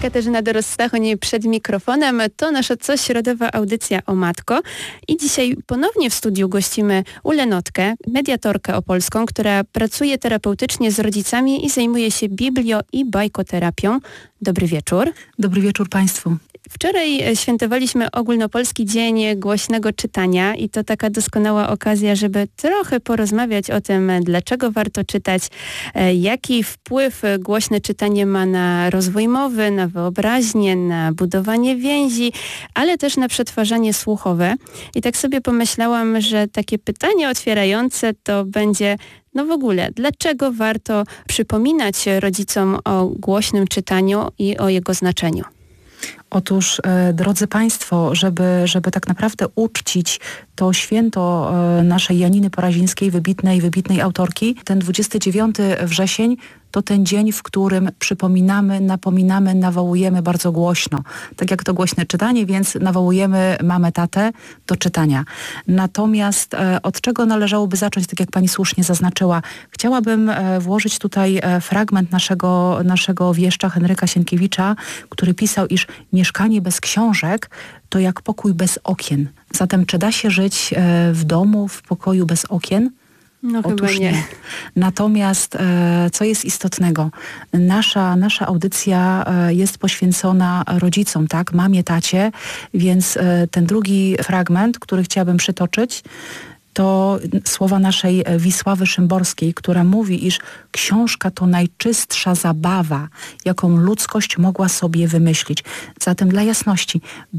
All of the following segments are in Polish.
Katarzyna Doros-Stachoń przed mikrofonem. To nasza cośrodowa audycja o matko. I dzisiaj ponownie w studiu gościmy Ulę Notkę, mediatorkę opolską, która pracuje terapeutycznie z rodzicami i zajmuje się biblio- i bajkoterapią. Dobry wieczór. Dobry wieczór Państwu. Wczoraj świętowaliśmy Ogólnopolski Dzień Głośnego Czytania i to taka doskonała okazja, żeby trochę porozmawiać o tym, dlaczego warto czytać, jaki wpływ głośne czytanie ma na rozwój mowy, na wyobraźnię, na budowanie więzi, ale też na przetwarzanie słuchowe. I tak sobie pomyślałam, że takie pytanie otwierające to będzie w ogóle, dlaczego warto przypominać rodzicom o głośnym czytaniu i o jego znaczeniu? Otóż, drodzy Państwo, żeby tak naprawdę uczcić to święto naszej Janiny Parazińskiej, wybitnej autorki, ten 29 wrzesień to ten dzień, w którym przypominamy, napominamy, nawołujemy bardzo głośno. Tak jak to głośne czytanie, więc nawołujemy mamę, tatę do czytania. Natomiast od czego należałoby zacząć, tak jak Pani słusznie zaznaczyła? Chciałabym włożyć tutaj fragment naszego wieszcza Henryka Sienkiewicza, który pisał, iż mieszkanie bez książek to jak pokój bez okien. Zatem czy da się żyć w domu, w pokoju bez okien? Otóż chyba nie. Natomiast co jest istotnego? Nasza audycja jest poświęcona rodzicom, tak? Mamie, tacie, więc ten drugi fragment, który chciałabym przytoczyć, to słowa naszej Wisławy Szymborskiej, która mówi, iż książka to najczystsza zabawa, jaką ludzkość mogła sobie wymyślić. Zatem dla jasności,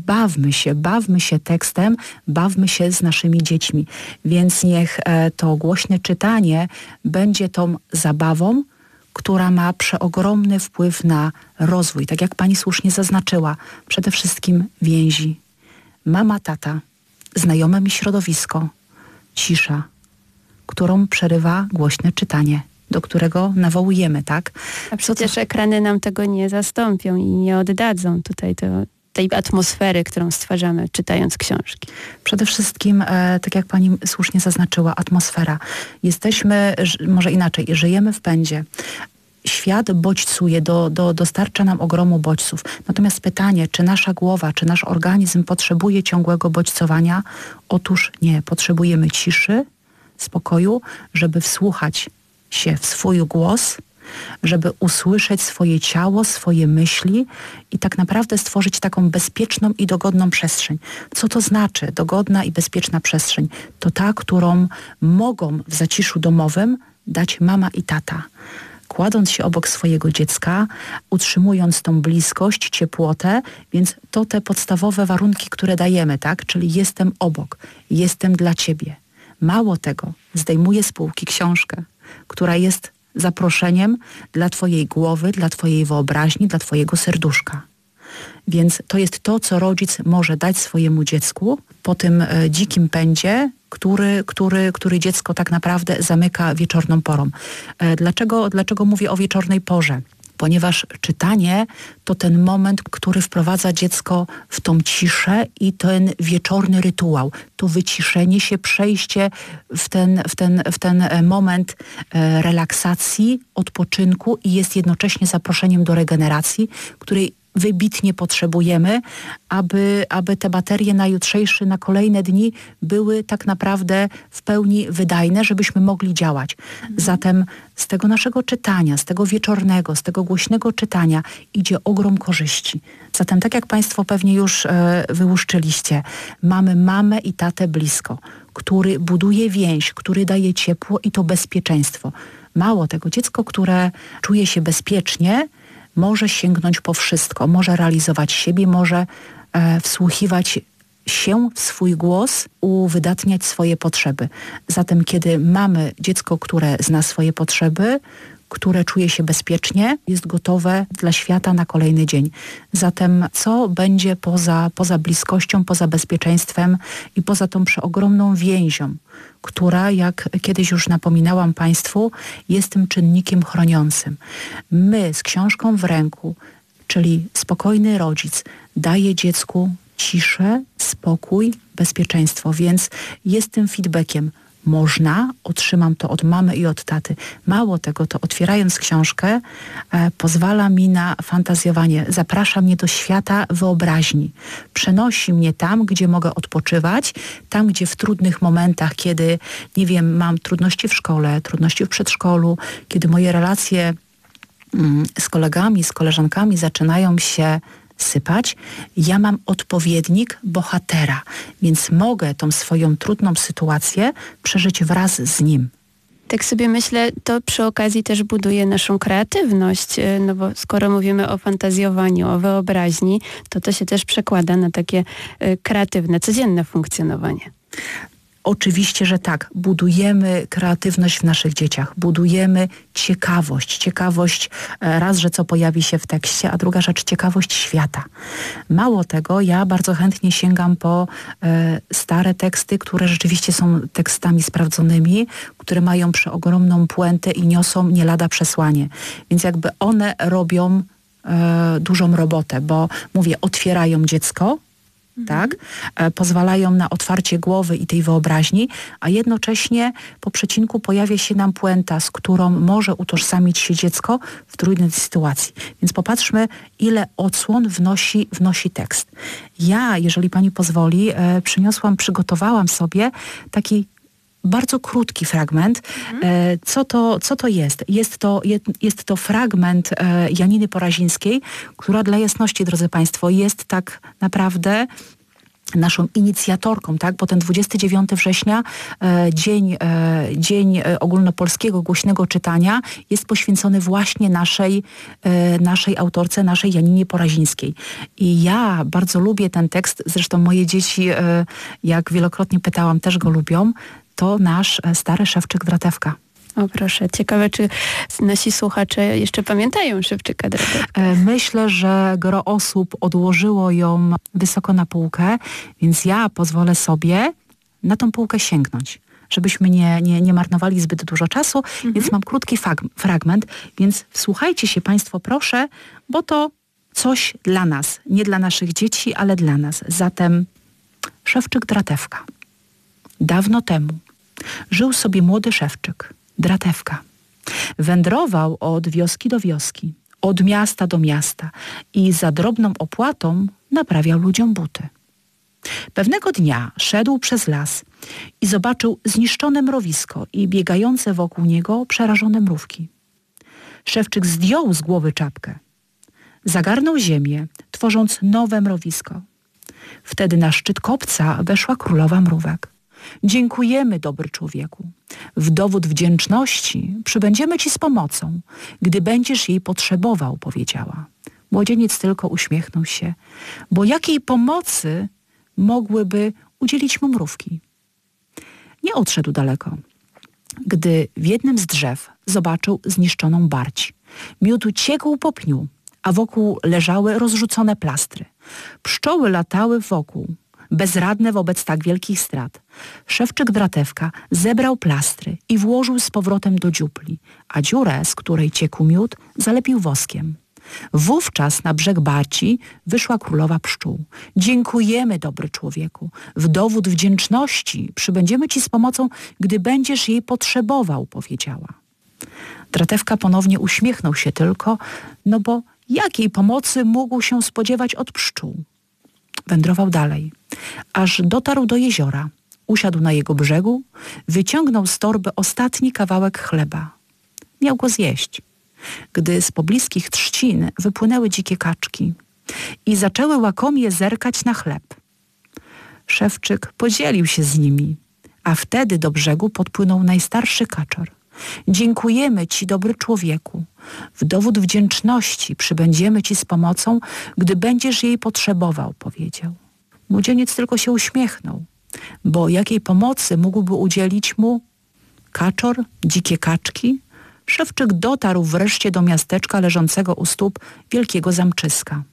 bawmy się tekstem, bawmy się z naszymi dziećmi. Więc niech to głośne czytanie będzie tą zabawą, która ma przeogromny wpływ na rozwój. Tak jak Pani słusznie zaznaczyła, przede wszystkim więzi. Mama, tata, znajome mi środowisko, cisza, którą przerywa głośne czytanie, do którego nawołujemy, tak? A przecież ekrany nam tego nie zastąpią i nie oddadzą tutaj tej atmosfery, którą stwarzamy, czytając książki. Przede wszystkim, tak jak Pani słusznie zaznaczyła, atmosfera. Jesteśmy, może inaczej, żyjemy w pędzie. Świat bodźcuje, dostarcza nam ogromu bodźców. Natomiast pytanie, czy nasza głowa, czy nasz organizm potrzebuje ciągłego bodźcowania? Otóż nie. Potrzebujemy ciszy, spokoju, żeby wsłuchać się w swój głos, żeby usłyszeć swoje ciało, swoje myśli i tak naprawdę stworzyć taką bezpieczną i dogodną przestrzeń. Co to znaczy dogodna i bezpieczna przestrzeń? To ta, którą mogą w zaciszu domowym dać mama i tata. Kładąc się obok swojego dziecka, utrzymując tą bliskość, ciepłotę, więc to te podstawowe warunki, które dajemy, tak? Czyli jestem obok, jestem dla Ciebie. Mało tego, zdejmuję z półki książkę, która jest zaproszeniem dla Twojej głowy, dla Twojej wyobraźni, dla Twojego serduszka. Więc to jest to, co rodzic może dać swojemu dziecku po tym dzikim pędzie, który dziecko tak naprawdę zamyka wieczorną porą. Dlaczego mówię o wieczornej porze? Ponieważ czytanie to ten moment, który wprowadza dziecko w tą ciszę i ten wieczorny rytuał. To wyciszenie się, przejście w ten moment relaksacji, odpoczynku i jest jednocześnie zaproszeniem do regeneracji, której wybitnie potrzebujemy, aby te baterie na jutrzejszy, na kolejne dni były tak naprawdę w pełni wydajne, żebyśmy mogli działać. Zatem z tego naszego czytania, z tego wieczornego, z tego głośnego czytania idzie ogrom korzyści. Zatem tak jak Państwo pewnie już wyłuszczyliście, mamy mamę i tatę blisko, który buduje więź, który daje ciepło i to bezpieczeństwo. Mało tego, dziecko, które czuje się bezpiecznie, może sięgnąć po wszystko, może realizować siebie, może wsłuchiwać się w swój głos, uwydatniać swoje potrzeby. Zatem kiedy mamy dziecko, które zna swoje potrzeby, które czuje się bezpiecznie, jest gotowe dla świata na kolejny dzień. Zatem co będzie poza bliskością, poza bezpieczeństwem i poza tą przeogromną więzią, która, jak kiedyś już napominałam Państwu, jest tym czynnikiem chroniącym. My z książką w ręku, czyli spokojny rodzic, daje dziecku ciszę, spokój, bezpieczeństwo, więc jest tym feedbackiem. otrzymam to od mamy i od taty. Mało tego, to otwierając książkę pozwala mi na fantazjowanie, zaprasza mnie do świata wyobraźni. Przenosi mnie tam, gdzie mogę odpoczywać, tam, gdzie w trudnych momentach, kiedy, nie wiem, mam trudności w szkole, trudności w przedszkolu, kiedy moje relacje z kolegami, z koleżankami zaczynają się sypać, ja mam odpowiednik bohatera, więc mogę tą swoją trudną sytuację przeżyć wraz z nim. Tak sobie myślę, to przy okazji też buduje naszą kreatywność, no bo skoro mówimy o fantazjowaniu, o wyobraźni, to się też przekłada na takie kreatywne, codzienne funkcjonowanie. Oczywiście, że tak. Budujemy kreatywność w naszych dzieciach. Budujemy ciekawość. Ciekawość raz, że co pojawi się w tekście, a druga rzecz, ciekawość świata. Mało tego, ja bardzo chętnie sięgam po stare teksty, które rzeczywiście są tekstami sprawdzonymi, które mają przeogromną puentę i niosą nie lada przesłanie. Więc jakby one robią dużą robotę, bo mówię, otwierają dziecko, tak? Pozwalają na otwarcie głowy i tej wyobraźni, a jednocześnie po przecinku pojawia się nam puenta, z którą może utożsamić się dziecko w trudnej sytuacji. Więc popatrzmy, ile odsłon wnosi tekst. Ja, jeżeli pani pozwoli, przygotowałam sobie taki bardzo krótki fragment. Co to jest? Jest to fragment Janiny Porazińskiej, która dla jasności, drodzy państwo, jest tak naprawdę naszą inicjatorką, tak? Bo ten 29 września, dzień ogólnopolskiego głośnego czytania, jest poświęcony właśnie naszej autorce, naszej Janinie Porazińskiej. I ja bardzo lubię ten tekst, zresztą moje dzieci, jak wielokrotnie pytałam, też go lubią. To nasz stary Szewczyk Dratewka. O proszę, ciekawe, czy nasi słuchacze jeszcze pamiętają Szewczyka Dratewkę? Myślę, że gro osób odłożyło ją wysoko na półkę, więc ja pozwolę sobie na tą półkę sięgnąć, żebyśmy nie marnowali zbyt dużo czasu, więc mam krótki fragment, więc wsłuchajcie się państwo proszę, bo to coś dla nas, nie dla naszych dzieci, ale dla nas. Zatem Szewczyk Dratewka. Dawno temu żył sobie młody Szewczyk, Dratewka. Wędrował od wioski do wioski, od miasta do miasta i za drobną opłatą naprawiał ludziom buty. Pewnego dnia szedł przez las i zobaczył zniszczone mrowisko i biegające wokół niego przerażone mrówki. Szewczyk zdjął z głowy czapkę. Zagarnął ziemię, tworząc nowe mrowisko. Wtedy na szczyt kopca weszła królowa mrówek. Dziękujemy, dobry człowieku. W dowód wdzięczności przybędziemy ci z pomocą, gdy będziesz jej potrzebował, powiedziała. Młodzieniec tylko uśmiechnął się, bo jakiej pomocy mogłyby udzielić mu mrówki? Nie odszedł daleko, gdy w jednym z drzew zobaczył zniszczoną barć. Miód ciekł po pniu, a wokół leżały rozrzucone plastry. Pszczoły latały wokół, bezradne wobec tak wielkich strat. Szewczyk Dratewka zebrał plastry i włożył z powrotem do dziupli, a dziurę, z której ciekł miód, zalepił woskiem. Wówczas na brzeg barci wyszła królowa pszczół. Dziękujemy, dobry człowieku. W dowód wdzięczności przybędziemy ci z pomocą, gdy będziesz jej potrzebował, powiedziała. Dratewka ponownie uśmiechnął się tylko, no bo jakiej pomocy mógł się spodziewać od pszczół? Wędrował dalej, aż dotarł do jeziora. Usiadł na jego brzegu, wyciągnął z torby ostatni kawałek chleba. Miał go zjeść, gdy z pobliskich trzcin wypłynęły dzikie kaczki i zaczęły łakomie zerkać na chleb. Szewczyk podzielił się z nimi, a wtedy do brzegu podpłynął najstarszy kaczor. Dziękujemy ci, dobry człowieku. W dowód wdzięczności przybędziemy ci z pomocą, gdy będziesz jej potrzebował, powiedział. Młodzieniec tylko się uśmiechnął, bo jakiej pomocy mógłby udzielić mu kaczor, dzikie kaczki? Szewczyk dotarł wreszcie do miasteczka leżącego u stóp wielkiego zamczyska.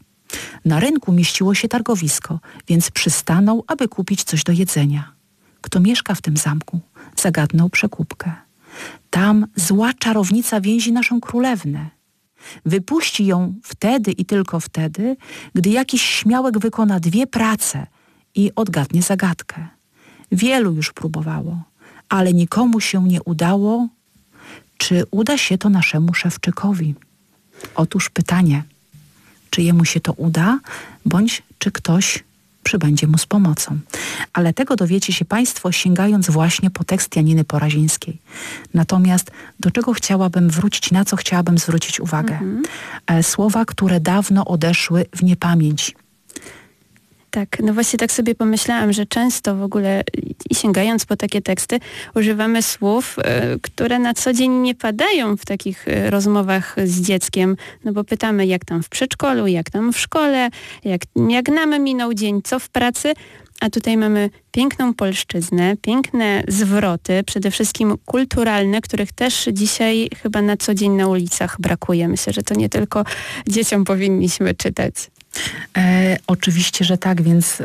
Na rynku mieściło się targowisko, więc przystanął, aby kupić coś do jedzenia. Kto mieszka w tym zamku? Zagadnął przekupkę. Tam zła czarownica więzi naszą królewnę. Wypuści ją wtedy i tylko wtedy, gdy jakiś śmiałek wykona 2 prace i odgadnie zagadkę. Wielu już próbowało, ale nikomu się nie udało. Czy uda się to naszemu Szewczykowi? Otóż pytanie, czy jemu się to uda, bądź czy ktoś przybędzie mu z pomocą. Ale tego dowiecie się Państwo, sięgając właśnie po tekst Janiny Porazińskiej. Natomiast do czego chciałabym wrócić, na co chciałabym zwrócić uwagę? Słowa, które dawno odeszły w niepamięć. Tak, no właśnie tak sobie pomyślałam, że często w ogóle sięgając po takie teksty używamy słów, które na co dzień nie padają w takich rozmowach z dzieckiem, no bo pytamy jak tam w przedszkolu, jak tam w szkole, jak nam minął dzień, co w pracy, a tutaj mamy piękną polszczyznę, piękne zwroty, przede wszystkim kulturalne, których też dzisiaj chyba na co dzień na ulicach brakuje. Myślę, że to nie tylko dzieciom powinniśmy czytać. Oczywiście, że tak, więc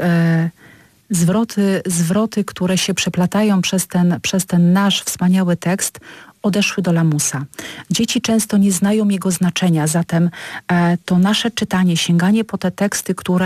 zwroty, które się przeplatają przez ten nasz wspaniały tekst, odeszły do lamusa. Dzieci często nie znają jego znaczenia, zatem to nasze czytanie, sięganie po te teksty, które